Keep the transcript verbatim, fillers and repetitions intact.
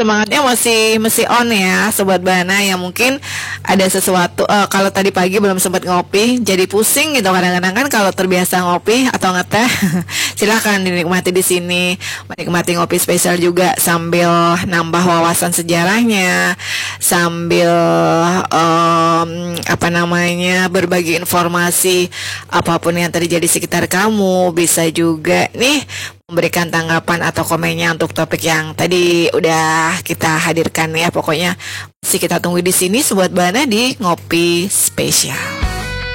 semangatnya masih masih on ya Sobat Bana, yang mungkin ada sesuatu uh, kalau tadi pagi belum sempat ngopi jadi pusing gitu kadang-kadang kan kalau terbiasa ngopi atau ngeteh. Silahkan dinikmati di sini, menikmati ngopi spesial juga sambil nambah wawasan sejarahnya, sambil um, apa namanya berbagi informasi apapun yang terjadi di sekitar kamu. Bisa juga nih memberikan tanggapan atau komennya untuk topik yang tadi udah kita hadirkan ya. Pokoknya masih kita tunggu di sini Sobat Bana di Ngopi Spesial.